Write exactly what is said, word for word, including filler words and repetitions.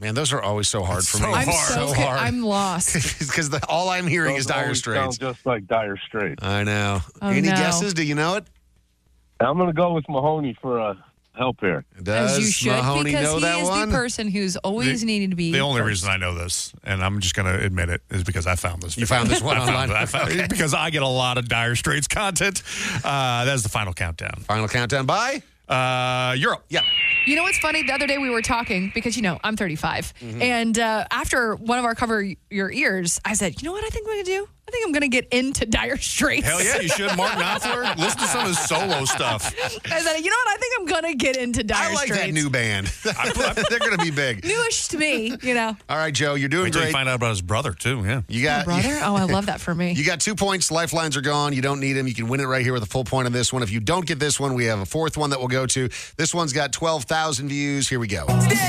Man, those are always so hard for so me. hard. I'm so, so co- hard. I'm lost. Because all I'm hearing Those is Dire always Straits. sound just like Dire Straits. I know. Oh, Any no. guesses? Do you know it? I'm going to go with Mahoney for uh, help here. Does As you should, Mahoney because know he that is one? the person who's always The- needed to be. The only first. reason I know this, and I'm just going to admit it, is because I found this. You video. found this one I found online? it. I found it because I get a lot of Dire Straits content. Uh, that's the final countdown. Final countdown by? Uh, Europe. Yeah. You know what's funny? The other day we were talking because, you know, I'm thirty-five. Mm-hmm. And uh, after one of our Cover Your Ears, I said, you know what I think I'm going to do? I think I'm going to get into Dire Straits. Hell yeah, you should. Mark Knopfler. Listen to some of his solo stuff. I said, you know what? I think I'm going to get into Dire I like Straits. that new band. They're going to be big. Newish to me, you know. All right, Joe, you're doing Wait till you great. find out about his brother, too. Yeah. You got Brother? Oh, I love that for me. You got two points. Lifelines are gone. You don't need them. You can win it right here with a full point on this one. If you don't get this one, we have a fourth one that we'll go to. This one's got twelve thousand views. Here we go.